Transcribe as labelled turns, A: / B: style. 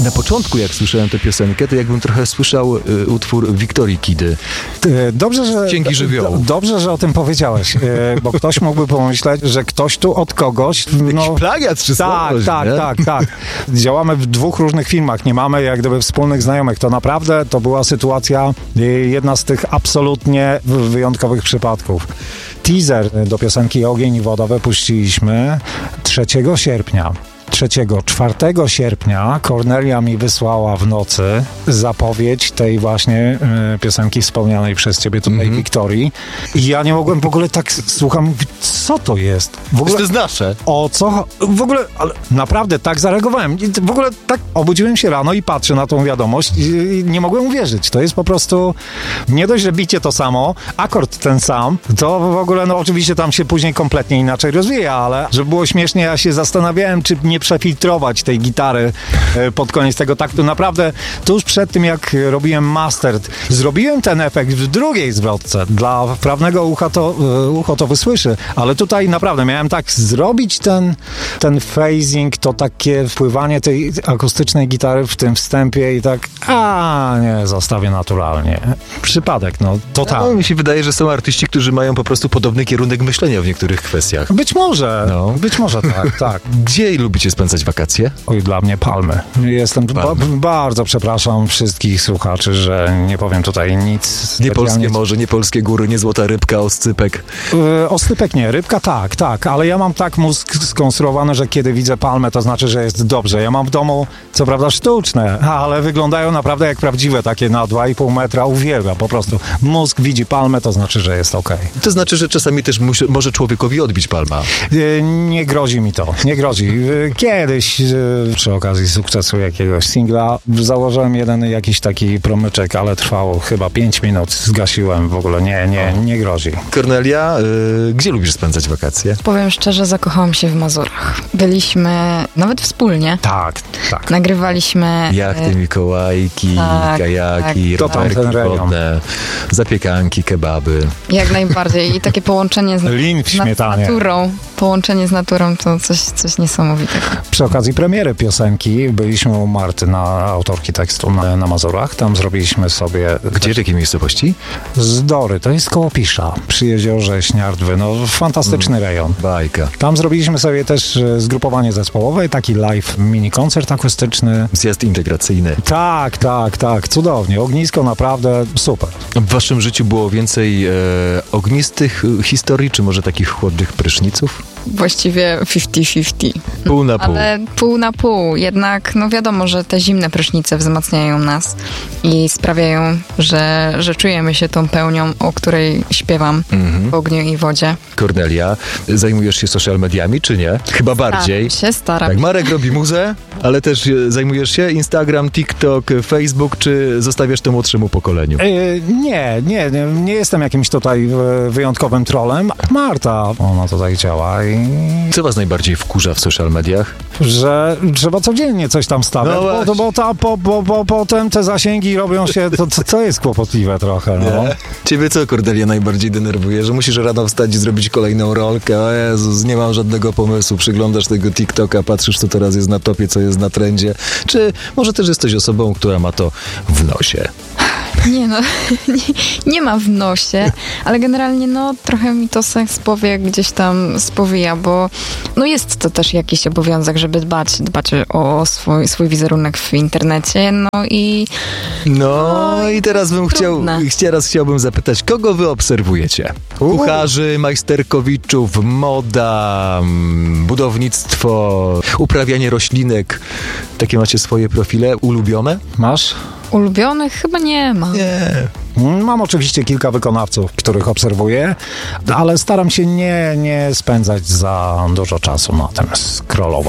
A: Na początku, jak słyszałem tę piosenkę, to jakbym trochę słyszał utwór Wiktorii Kidy. Księgi żywiołu.
B: Dobrze, że o tym powiedziałeś, bo ktoś mógłby pomyśleć, że ktoś tu od kogoś...
A: Jakiś plagiat czy
B: Tak. Działamy w 2 różnych filmach, nie mamy jak gdyby wspólnych znajomych. To naprawdę to była sytuacja, jedna z tych absolutnie wyjątkowych przypadków. Teaser do piosenki Ogień i woda wypuściliśmy 3 sierpnia. 4 sierpnia Kornelia mi wysłała w nocy zapowiedź tej właśnie piosenki wspomnianej przez ciebie tutaj, Wiktorii. I ja nie mogłem w ogóle tak, słucham, co to jest? W ogóle,
A: to jest nasze.
B: O co? W ogóle, ale naprawdę tak zareagowałem. W ogóle tak obudziłem się rano i patrzę na tą wiadomość i nie mogłem uwierzyć. To jest po prostu, nie dość, że bicie to samo, akord ten sam, to w ogóle, no oczywiście tam się później kompletnie inaczej rozwija, ale żeby było śmiesznie, ja się zastanawiałem, czy nie przefiltrować tej gitary pod koniec tego taktu. Naprawdę tuż przed tym, jak robiłem master, zrobiłem ten efekt w drugiej zwrotce. Dla wprawnego ucho to wysłyszy, ale tutaj naprawdę miałem tak zrobić ten phasing, to takie wpływanie tej akustycznej gitary w tym wstępie i tak, nie, zostawię naturalnie. Przypadek, no, totalnie.
A: No, mi się wydaje, że są artyści, którzy mają po prostu podobny kierunek myślenia w niektórych kwestiach.
B: Być może tak.
A: Gdzie lubicie spędzać wakacje?
B: Oj, dla mnie Palmy. Jestem bardzo przepraszam wszystkich słuchaczy, że nie powiem tutaj nic.
A: Nie polskie morze, nie polskie góry, nie złota rybka, oscypek.
B: Oscypek nie, rybka tak, ale ja mam tak mózg skonstruowany, że kiedy widzę palmę, to znaczy, że jest dobrze. Ja mam w domu, co prawda sztuczne, ale wyglądają naprawdę jak prawdziwe, takie na 2,5 metra, uwielbiam po prostu. Mózg widzi palmę, to znaczy, że jest okej.
A: To znaczy, że czasami też może człowiekowi odbić palma.
B: Nie grozi mi to, nie grozi. Kiedyś przy okazji sukcesu jakiegoś singla założyłem jeden jakiś taki promyczek, ale trwało chyba 5 minut, zgasiłem w ogóle, nie grozi.
A: Kornelia, gdzie lubisz spędzać wakacje?
C: Powiem szczerze, zakochałam się w Mazurach. Byliśmy nawet wspólnie.
B: Tak.
C: Nagrywaliśmy...
A: Jachty, Mikołajki, kajaki, rowerki wodne, zapiekanki, kebaby.
C: Jak najbardziej. I takie połączenie z naturą. Połączenie z naturą to coś niesamowitego.
B: Przy okazji premiery piosenki byliśmy u Marty, autorki tekstu na Mazurach. Tam zrobiliśmy sobie...
A: Gdzie, w jakiej miejscowości?
B: Zdory, to jest koło Pisza, przy jeziorze Śniardwy. No, fantastyczny rejon.
A: Bajka.
B: Tam zrobiliśmy sobie też zgrupowanie zespołowe, taki live mini koncert akustyczny.
A: Zjazd integracyjny.
B: Tak, cudownie. Ognisko naprawdę super.
A: W waszym życiu było więcej ognistych historii, czy może takich chłodnych pryszniców?
C: Właściwie 50-50.
A: Pół na pół.
C: Ale pół na pół. Jednak, no wiadomo, że te zimne prysznice wzmacniają nas i sprawiają, że czujemy się tą pełnią, o której śpiewam w ogniu i wodzie.
A: Kornelia, zajmujesz się social mediami, czy nie? Chyba bardziej.
C: Staram się.
A: Tak, Marek robi muzę, ale też zajmujesz się Instagram, TikTok, Facebook, czy zostawiasz to młodszemu pokoleniu?
B: Nie jestem jakimś tutaj wyjątkowym trolem. Marta, ona tutaj działa i...
A: Co was najbardziej wkurza w social mediach?
B: Że trzeba codziennie coś tam stawiać, bo potem te zasięgi robią się, to jest kłopotliwe trochę. No.
A: Ciebie co, Kornelia, najbardziej denerwuje? Że musisz rano wstać i zrobić kolejną rolkę? O Jezus, nie mam żadnego pomysłu. Przyglądasz tego TikToka, patrzysz, co teraz jest na topie, co jest na trendzie. Czy może też jesteś osobą, która ma to w nosie?
C: Nie ma w nosie, ale generalnie trochę mi to sens powie gdzieś tam spowija, bo jest to też jakiś obowiązek, żeby dbać o swój wizerunek w internecie, i
A: teraz chciałbym zapytać, kogo wy obserwujecie? Kucharzy, majsterkowiczów, moda, budownictwo, uprawianie roślinek. Takie macie swoje profile ulubione?
B: Masz?
C: Ulubionych chyba nie ma.
A: Nie.
B: Mam oczywiście kilka wykonawców, których obserwuję, ale staram się nie spędzać za dużo czasu na tym scrollowaniu.